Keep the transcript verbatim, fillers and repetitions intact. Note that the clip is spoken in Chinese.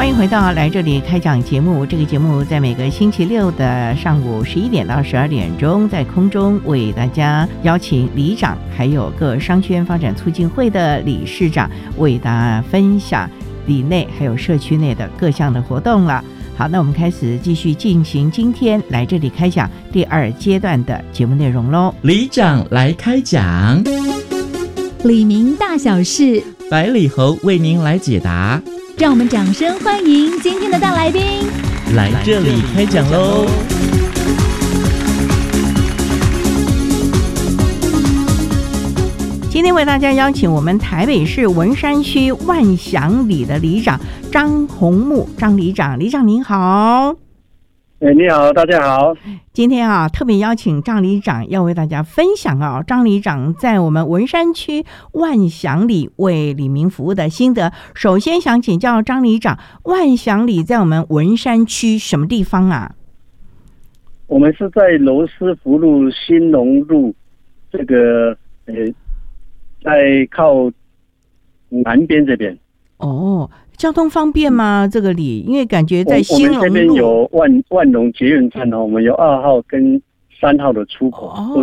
欢迎回到来这里开讲节目。这个节目在每个星期六的上午十一点到十二点钟，在空中为大家邀请里长，还有各商圈发展促进会的理事长，为大家分享里内还有社区内的各项的活动了。好，那我们开始继续进行今天来这里开讲第二阶段的节目内容喽。 里长来开讲， 里民大小事， 百里侯为您来解答。 让我们掌声欢迎今天的大来宾， 来这里开讲喽！ 今天为大家邀请我们台北市文山区万祥里的里长张宏木张里长，里长您好。 哎，你好，大家好。 今天啊，特别邀请张里长要为大家分享啊，张里长在我们文山区万祥里为里民服务的心得。首先想请教张里长，万祥里在我们文山区什么地方啊？ 我们是在罗斯福路新农路这个呃，在靠南边这边。 哦，交通方便吗？这个里，因为感觉在新农路， 我们这边有万万隆捷运站哦，我们有二号跟三号的出口。 哦